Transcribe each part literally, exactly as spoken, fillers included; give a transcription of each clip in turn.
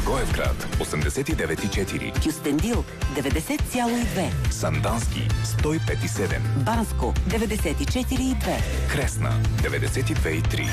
Благоевград осемдесет и девет и четири, Кюстендил деветдесет цяло и две, Сандански сто и пет и седем, Банско деветдесет и четири и две, Кресна деветдесет и две и три.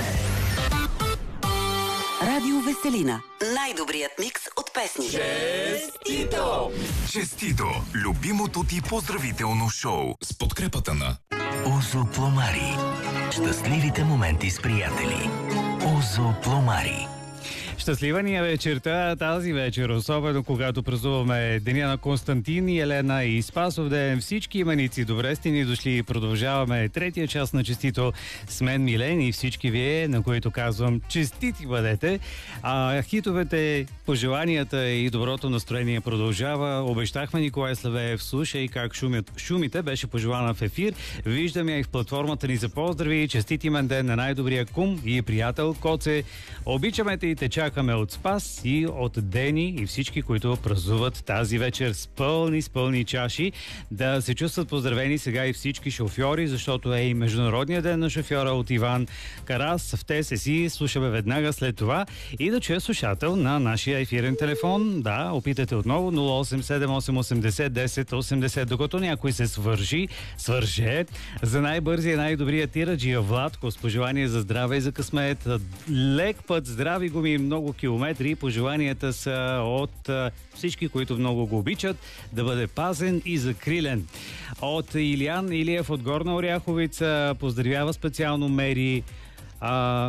Радио Веселина. Най-добрият микс от песни. Честито! Честито! Любимото ти поздравително шоу с подкрепата на Озо Пломари. Щастливите моменти с приятели. Озо Пломари. Щастлива ни е вечерта, тази вечер, особено когато празнуваме Деня на Константин и Елена и Спасов ден. Всички именици, добре сте ни дошли. Продължаваме третия част на Честито с мен, Милен, и всички вие, на които казвам честити бъдете. А хитовете, пожеланията и доброто настроение продължава. Обещахме Николай Славеев, слушай как шумят шумите, беше пожелана в ефир. Виждам я и в платформата ни за поздрави. Честити мен ден на най-добрия кум и приятел Коце. Обичаме те и те чакаме от Спас и от Дени и всички, които празнуват тази вечер с пълни, с пълни чаши. Да се чувстват поздравени сега и всички шофьори, защото е и Международния ден на шофьора от Иван Карас. В те се си слушаме веднага след това и да чуя слушател на нашия ефирен телефон. Да, опитайте отново нула осем седем осем осемдесет десет осемдесет, докато някой се свържи, свърже за най-бързия и най-добрия тираджия Владко с пожелание за здраве и за късмет. Лек път, здрави гуми и много километри. Пожеланията са от а, всички, които много го обичат, да бъде пазен и закрилен. От Илиян Илиев от Горна Оряховица поздравява специално Мери. А,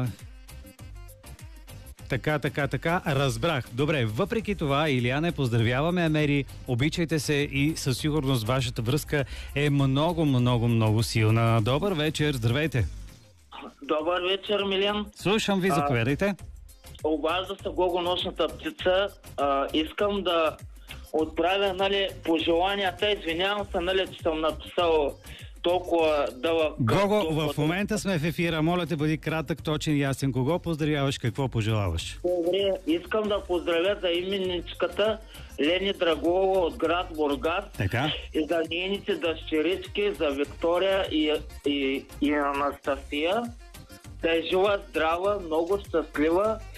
така, така, така, разбрах. Добре, въпреки това, Илияне, поздравяваме, Мери. Обичайте се и със сигурност вашата връзка е много, много, много силна. Добър вечер, здравейте. Добър вечер, Милен. Слушам ви, заповядайте. Обажда се гогоносната птица. А, искам да отправя, нали, пожеланията. Извинявам се, нали, че съм написал толкова дълъг... Гого, толкова в момента сме в ефира. Моля те, бъди кратък, точен и ясен. Кого поздравяваш, какво пожелаваш? Добре, искам да поздравя за именничката Лени Драгова от град Бургас. Така. И за нейните дъщерички, за Виктория и, и, и Анастасия. Да е жива, здрава, много щастлива